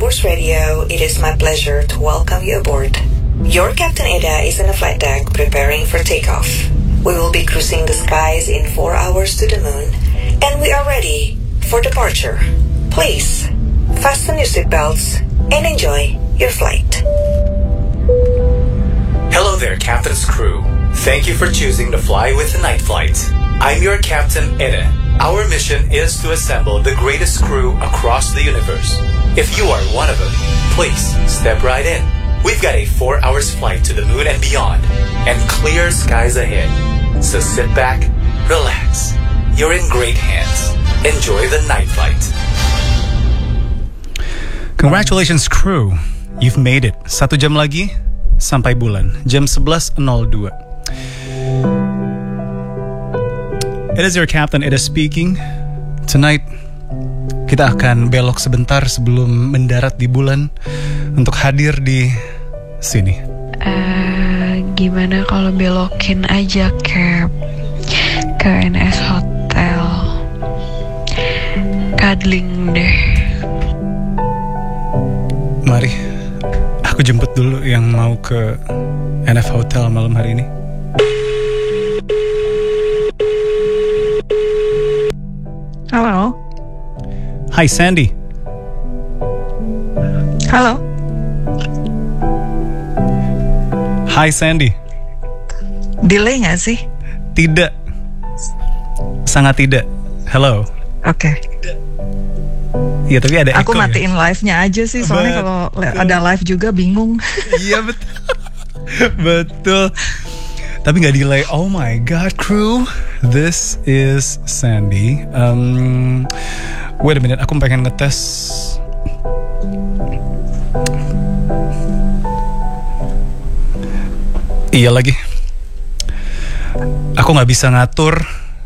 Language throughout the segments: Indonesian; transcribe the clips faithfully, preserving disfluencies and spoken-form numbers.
Prambors Radio, it is my pleasure to welcome you aboard. Your Captain Eda is on the flight deck preparing for takeoff. We will be cruising the skies in four hours to the moon, and we are ready for departure. Please, fasten your seatbelts and enjoy your flight. Hello there, Captain's crew. Thank you for choosing to fly with the night flight. I'm your Captain Eda. Our mission is to assemble the greatest crew across the universe. If you are one of them, please step right in. We've got a four hours flight to the moon and beyond, and clear skies ahead. So sit back, relax. You're in great hands. Enjoy the night flight. Congratulations, crew. You've made it. Satu jam lagi sampai bulan. Jam sebelas nol dua. It is your Captain Eda speaking. Tonight, kita akan belok sebentar sebelum mendarat di bulan untuk hadir di sini. Uh, gimana kalau belokin aja Cap ke N S Hotel, cuddling deh. Mari, aku jemput dulu yang mau ke N F Hotel malam hari ini. Halo. Hi Sandy. Halo. Hi Sandy. Delay gak sih? Tidak. Sangat tidak. Hello. Oke. Okay. Iya tapi ada Aku echo matiin ya? live-nya aja sih. Soalnya kalau ada live juga bingung. Iya betul. Betul. Tapi gak delay. Oh my god, crew. This is Sandy. Um, wait a minute, aku pengen ngetes. Iya lagi. Aku gak bisa ngatur.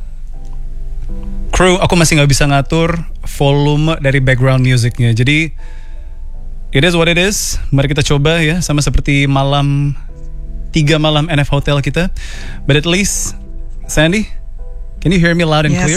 Crew, aku masih gak bisa ngatur volume dari background musicnya. Jadi it is what it is. Mari kita coba ya. Sama seperti malam Tiga malam N F Hotel kita. But at least, Sandy, can you hear me loud and yes. clear?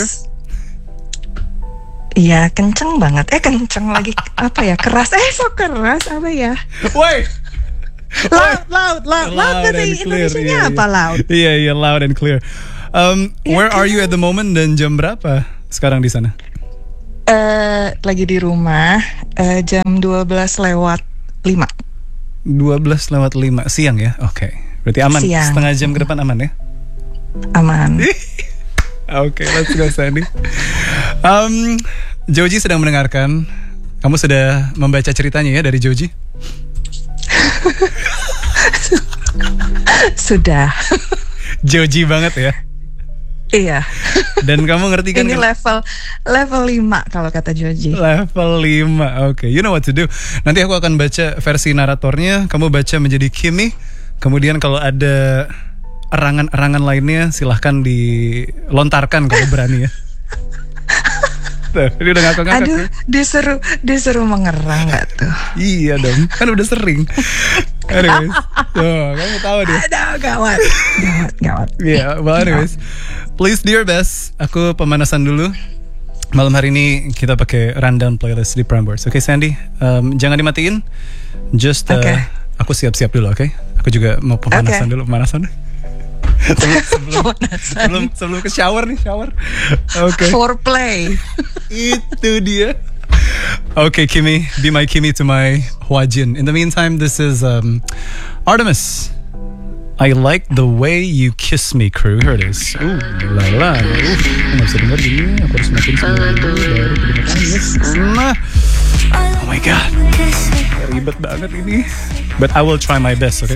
Iya, kenceng banget. Eh, kenceng lagi. Apa ya? Keras. Eh, so keras. Apa ya? Woi. Loud, loud, loud. Loud, loud bahasa Indonesianya apa loud? Iya, yeah, iya, yeah, loud and clear. Um, ya, where kan? are you at the moment dan jam berapa sekarang di sana? Uh, lagi di rumah. Uh, jam dua belas lewat lima. dua belas lewat lima siang ya? Oke. Okay. Berarti aman, siang. Setengah jam ke depan aman ya? Aman. Oke, okay, let's go Sandy. um, Joji sedang mendengarkan. Kamu sudah membaca ceritanya ya dari Joji? Sudah. Joji banget ya? Iya. Dan kamu ngerti kan? Ini kan? level level lima kalau kata Joji. Level lima, oke. Okay. You know what to do. Nanti aku akan baca versi naratornya, kamu baca menjadi Kimi. Kemudian kalau ada erangan-erangan lainnya silahkan dilontarkan kalau berani ya. Tuh, ini udah ngakak-ngakak. Aduh, disuruh disuruh mengerang gak tuh? Iya dong, kan udah sering. Anyways, tuh, kamu tahu deh. Aduh, gawat, gawat, gawat. Iya, yeah, well anyways, please do your best. Aku pemanasan dulu. Malam hari ini kita pakai rundown playlist di Prambors. Oke, okay, Sandy, um, jangan dimatiin. Just, uh, okay. Aku siap-siap dulu, oke? Okay? Aku juga mau pemanasan okay. dulu, pemanasan. sebelum, sebelum, sebelum, sebelum ke shower nih, shower. Oke. Okay. Foreplay. Itu dia. Oke, okay, Kimi, be my Kimi to my Hwajin. In the meantime, this is um, Artemis. I like the way you kiss me, crew. Here it is. Ooh, la la. Ooh, nggak bisa denger gini. Aku harus matiin semua dulu baru kedengeran. Yes. Nah. Oh my god. Ribet banget ini. But I will try my best, okay?